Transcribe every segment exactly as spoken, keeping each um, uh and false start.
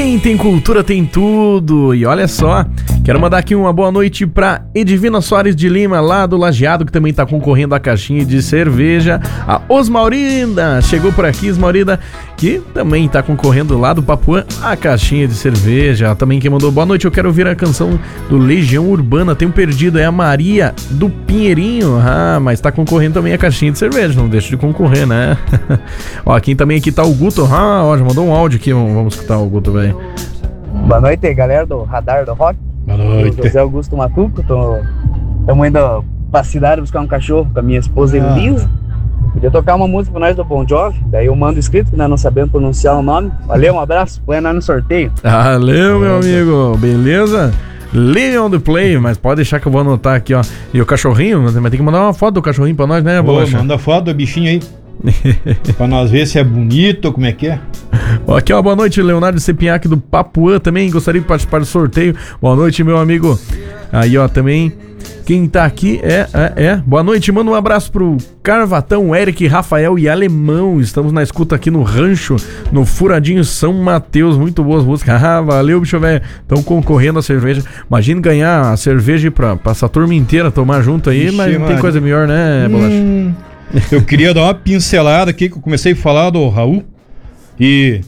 Tem cultura, tem tudo. E olha só, quero mandar aqui uma boa noite pra Edivina Soares de Lima, lá do Lajeado, que também tá concorrendo a caixinha de cerveja. A Osmaurinda chegou por aqui, Osmaurinda, que também tá concorrendo lá do Papuã a caixinha de cerveja. Também quem mandou boa noite, eu quero ouvir a canção do Legião Urbana, tenho perdido, é a Maria do Pinheirinho. Ah, mas tá concorrendo também a caixinha de cerveja, não deixa de concorrer, né? Ó, quem também aqui tá o Guto. Ah, ó, já mandou um áudio aqui, vamos, vamos escutar o Guto, velho. Boa noite, galera do Radar do Rock. Boa noite. Eu José Augusto Matuco, tô... estamos indo pra cidade buscar um cachorro com a minha esposa ah. Elisa. Podia tocar uma música pra nós do Bon Jovi, daí eu mando escrito, né, não sabendo pronunciar o nome. Valeu, um abraço, põe nós no sorteio. Valeu, meu amigo, beleza? Live on the play, mas pode deixar que eu vou anotar aqui, ó. E o cachorrinho, mas tem que mandar uma foto do cachorrinho pra nós, né, Bolacha? Manda foto do bichinho aí. Pra nós ver se é bonito, como é que é. Aqui, ó, boa noite, Leonardo Cepinhac do Papuã também, gostaria de participar do sorteio. Boa noite, meu amigo. Aí, ó, também, quem tá aqui é, é, é. Boa noite, manda um abraço pro Carvatão, Eric, Rafael e Alemão. Estamos na escuta aqui no Rancho, no Furadinho São Mateus. Muito boas músicas. Ah, valeu, bicho velho. Estão concorrendo a cerveja. Imagina ganhar a cerveja pra, pra essa turma inteira tomar junto aí. Ixi, mas não tem coisa melhor, né, Bolacha? Hum... Eu queria dar uma pincelada aqui, que eu comecei a falar do Raul e...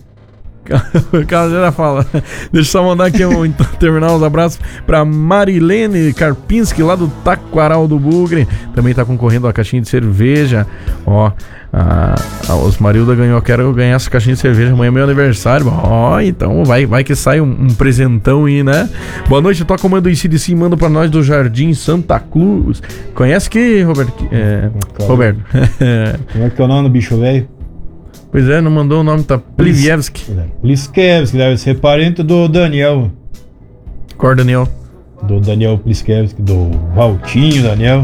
O cara já fala. Deixa eu só mandar aqui um, então, terminar os abraços pra Marilene Karpinski, lá do Taquaral do Bugre. Também tá concorrendo a caixinha de cerveja. Ó, a, a Osmarilda ganhou. Quero ganhar essa caixinha de cerveja. Amanhã é meu aniversário. Ó, então vai, vai que sai um, um presentão aí, né? Boa noite, eu tô comando o I C D C, manda pra nós do Jardim Santa Cruz. Conhece que, Roberto? É, claro. Roberto. Como é que é o nome do bicho velho? Pois é, não mandou o nome, tá Plivievski. Pliskevski, deve ser parente do Daniel. Qual Daniel? Do Daniel Pliskevski, do Valtinho Daniel.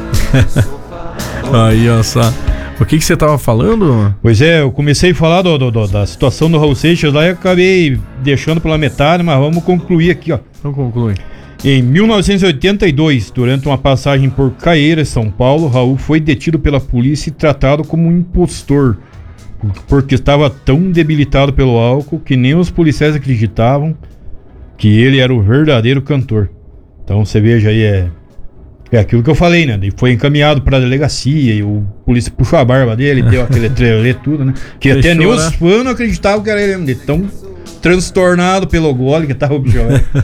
Aí, ó só. O que que você tava falando? Pois é, eu comecei a falar do, do, do, da situação do Raul Seixas lá e acabei deixando pela metade, mas vamos concluir aqui, ó. Então conclui. Em mil novecentos e oitenta e dois, durante uma passagem por Caieiras, São Paulo, Raul foi detido pela polícia e tratado como um impostor, porque estava tão debilitado pelo álcool que nem os policiais acreditavam que ele era o verdadeiro cantor. Então você veja aí, é, é aquilo que eu falei, né? Ele foi encaminhado para a delegacia e o polícia puxou a barba dele, deu aquele trelelê tudo, né? Que Fechou, até nem os fãs não acreditavam que era ele, de tão transtornado pelo gole que tava o bicho.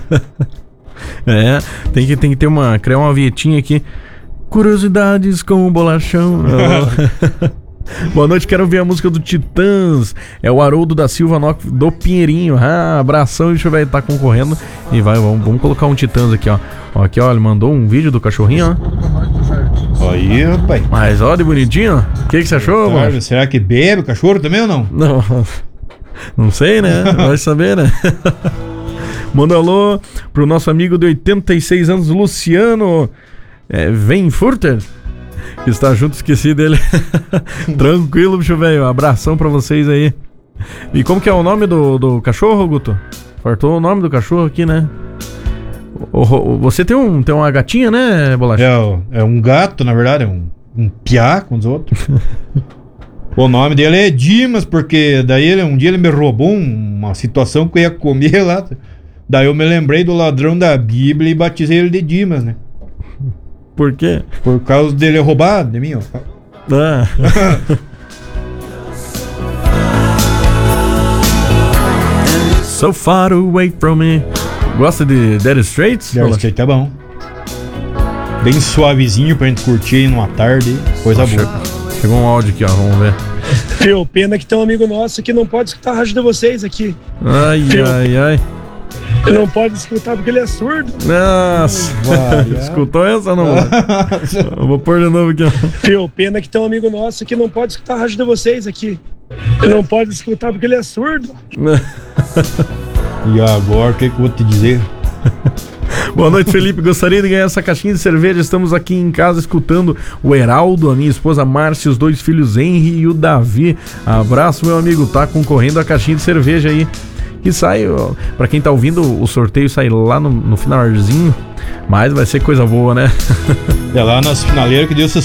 É, tem que, tem que ter uma, criar uma vinhetinha aqui. Curiosidades com o Bolachão. Boa noite, quero ouvir a música do Titãs. É o Haroldo da Silva do Pinheirinho. Ah, abração, deixa eu ver, tá concorrendo. E vai, vamos, vamos colocar um Titãs aqui, ó. Ó, aqui, ó, ele mandou um vídeo do cachorrinho, ó. Aí, rapaz. Mas ó, de bonitinho. O que que você achou, claro, mano? Será que bebe o cachorro também ou não? Não, não sei, né? Vai saber, né? Manda alô pro nosso amigo de oitenta e seis anos, Luciano é, Venfurter, que está junto, esqueci dele. Tranquilo, bicho velho, abração pra vocês aí. E como que é o nome do, do cachorro, Guto? Faltou o nome do cachorro aqui, né? O, o, você tem, um, tem uma gatinha, né, Bolacha? É, é um gato, na verdade, é um, um piá com os outros. O nome dele é Dimas, porque daí ele, um dia ele me roubou uma situação que eu ia comer lá. Daí eu me lembrei do ladrão da Bíblia e batizei ele de Dimas, né? Por quê? Por causa dele roubar de mim, ó. Ah. So far away from me. Gosta de Dire Straits? Dire Straits é bom. Bem suavezinho pra gente curtir aí numa tarde. Coisa Nossa, boa. Chegou um áudio aqui, ó. Vamos ver. Fio, pena que tem um amigo nosso que não pode escutar a rádio de vocês aqui. Ai, Fio. ai, ai. Ele não pode escutar porque ele é surdo. Nossa, escutou essa ou não? Eu vou pôr de novo aqui, ó. Fio, pena que tem um amigo nosso que não pode escutar a rádio de vocês aqui. Ele não pode escutar porque ele é surdo. E agora, o que, que eu vou te dizer? Boa noite, Felipe. Gostaria de ganhar essa caixinha de cerveja. Estamos aqui em casa escutando o Heraldo, a minha esposa Márcia, os dois filhos Henry e o Davi. Abraço, meu amigo. Tá concorrendo a caixinha de cerveja aí. Que sai, ó, pra quem tá ouvindo, o sorteio sai lá no, no finalzinho. Mas vai ser coisa boa, né? É lá nas finaleiras que Deus